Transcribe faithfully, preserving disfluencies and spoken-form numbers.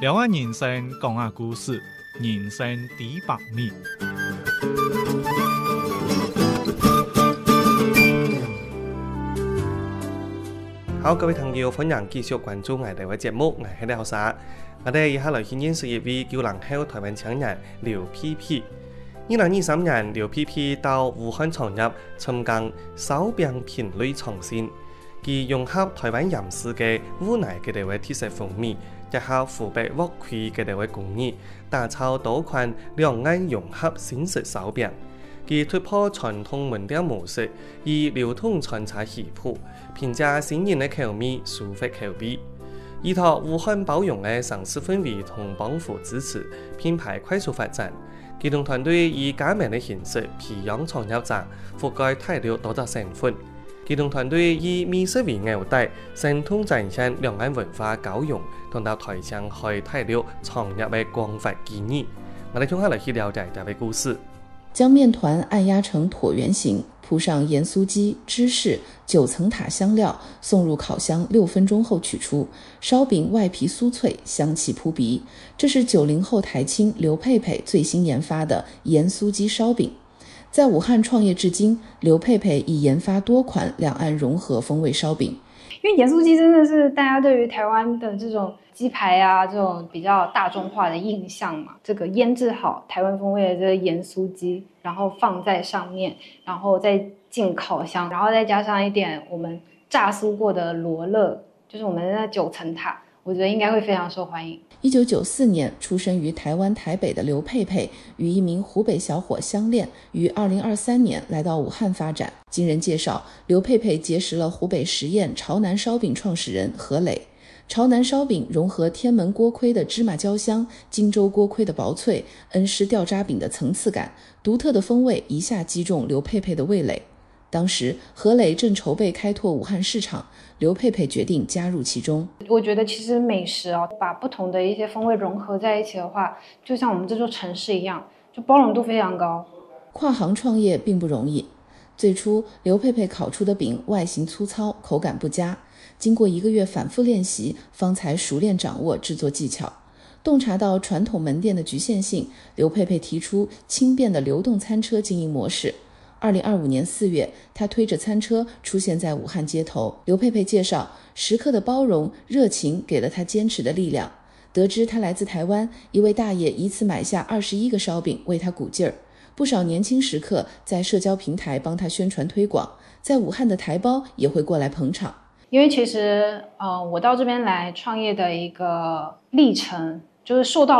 聊下人生，讲下故事，人生第百米。 好，各位朋友，歡迎繼續關注我哋嘅節目，我係廖沙。我哋以下來先認識一位九零後台灣青年劉屁屁。二零二三年，劉屁屁到武漢創業，深耕燒餅品類創新，佢融合台灣飲食嘅無奈嘅哋嘅特色風味，結合湖北鑊氣嘅哋嘅工藝，打造多款兩岸融合新式燒餅。佢突破傳統門店模式，以流通穿插食譜，評價新穎嘅口味，抒發口碑。依託武漢包容嘅城市氛圍同幫扶支持，品牌快速發展。佢同團隊以加盟嘅形式培養創業者，覆蓋大陸多個省份。佢同團隊以美食為紐帶，生動展現兩岸文化交融，同到台上開大陸創業嘅廣泛機遇。我哋從下嚟去了解這位故事。 將麵團按壓成橢圓形，鋪上鹽酥雞、芝士、九層塔香料，送入烤箱六分鐘後取出。燒餅外皮酥脆，香氣撲鼻。這是九零後台青劉佩佩最新研發的鹽酥雞燒餅。在武漢創業至今，劉佩佩已研發多款兩岸融合風味燒餅。 因為鹽酥雞真的是大家對於台灣的這種雞排啊，這種比較大眾化的印象嘛。這個醃製好台灣風味的這個鹽酥雞，然後放在上面，然後再進烤箱，然後再加上一點我們炸酥過的羅勒，就是我們的九層塔，我覺得應該會非常受歡迎。 一九九四年出生於台灣台北的劉佩佩，與一名湖北小伙相戀，於二零二三年來到武漢發展。經人介紹，劉佩佩結識了湖北十堰潮南燒餅創始人何磊。潮南燒餅融合天門鍋盔的芝麻焦香、荊州鍋盔的薄脆、恩施掉渣餅的層次感，獨特的風味一下擊中劉佩佩的味蕾。當時何磊正籌備開拓武漢市場，劉佩佩決定加入其中。 我覺得其實美食哦，把不同的一些風味融合在一起的話，就像我們這座城市一樣，就包容度非常高。 跨行創業並不容易，最初劉佩佩烤出的餅外形粗糙，口感不佳，經過一個月反覆練習，方才熟練掌握製作技巧。洞察到傳統門店的局限性，劉佩佩提出輕便的流動餐車經營模式。二零二五年四月，他推着餐車出現在武漢街頭。劉佩佩介紹，食客的包容、熱情給了他堅持的力量。得知他來自台灣，一位大爺以此買下二十一個燒餅為他鼓勁兒。不少年輕食客在社交平台幫他宣傳推廣，在武漢的台胞也會過來捧場。 因為其實，呃，我到這邊來創業的一個歷程，就是受到